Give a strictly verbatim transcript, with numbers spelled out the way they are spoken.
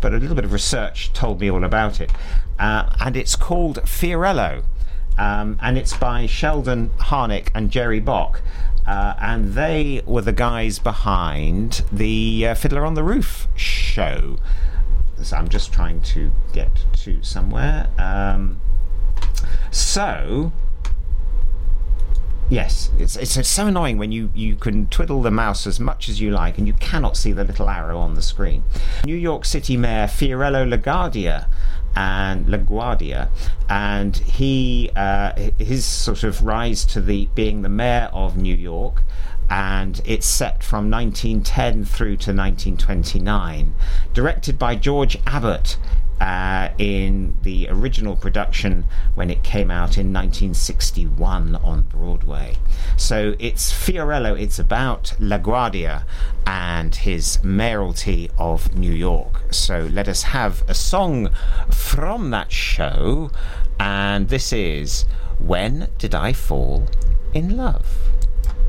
but a little bit of research told me all about it. Uh, and it's called Fiorello. Um, and it's by Sheldon Harnick and Jerry Bock. Uh, and they were the guys behind the uh, Fiddler on the Roof show. So I'm just trying to get to somewhere. Um, so... Yes, it's, it's it's so annoying when you, you can twiddle the mouse as much as you like and you cannot see the little arrow on the screen. New York City Mayor Fiorello LaGuardia and LaGuardia, and he uh, his sort of rise to the being the mayor of New York, and it's set from nineteen ten through to nineteen twenty-nine, directed by George Abbott. Uh, in the original production when it came out in nineteen sixty-one on Broadway. So it's Fiorello, it's about LaGuardia and his mayoralty of New York. So let us have a song from that show, and this is When Did I Fall in Love?